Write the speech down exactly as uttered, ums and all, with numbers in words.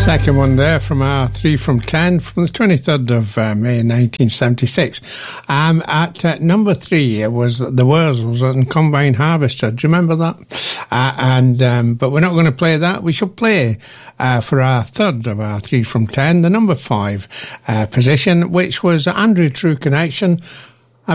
Second one there from our three from ten from the twenty-third of uh, May nineteen seventy-six. Um, at uh, number three it was the Wurzels and Combine Harvester. Do you remember that? Uh, and um, but we're not going to play that. We shall play uh, for our third of our three from ten, the number five uh, position, which was Andrew True Connection